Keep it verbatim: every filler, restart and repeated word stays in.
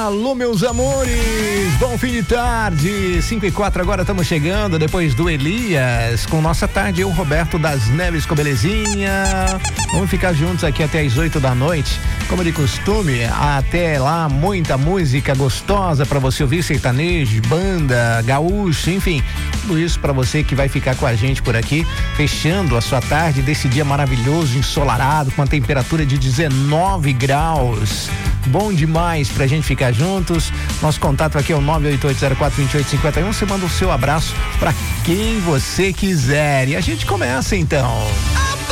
Alô, meus amores, bom fim de tarde, cinco e quatro agora estamos chegando, depois do Elias, com nossa tarde, eu, Roberto das Neves, com belezinha, vamos ficar juntos aqui até as oito da noite, como de costume, até lá, muita música gostosa para você ouvir, sertanejo, banda, gaúcho, enfim, tudo isso para você que vai ficar com a gente por aqui, fechando a sua tarde desse dia maravilhoso, ensolarado, com a temperatura de dezenove graus. Bom demais pra gente ficar juntos. Nosso contato aqui é o nove oito oito zero quatro dois oito cinco um. Você manda o seu abraço pra quem você quiser. E a gente começa então.